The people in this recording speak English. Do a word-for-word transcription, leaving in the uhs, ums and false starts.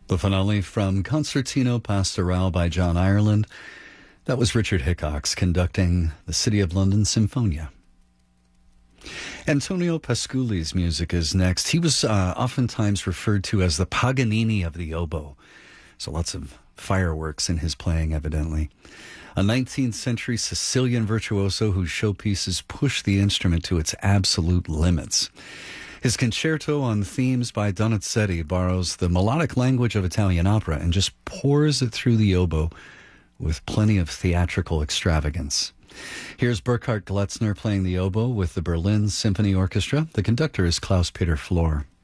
The finale from Concertino Pastorale by John Ireland. That was Richard Hickox conducting the City of London Sinfonia. Antonio Pasculi's music is next. He was uh, oftentimes referred to as the Paganini of the oboe. So lots of fireworks in his playing, evidently. A nineteenth century Sicilian virtuoso whose showpieces push the instrument to its absolute limits. His concerto on themes by Donizetti borrows the melodic language of Italian opera and just pours it through the oboe with plenty of theatrical extravagance. Here's Burkhard Gletzner playing the oboe with the Berlin Symphony Orchestra. The conductor is Klaus-Peter Flohr.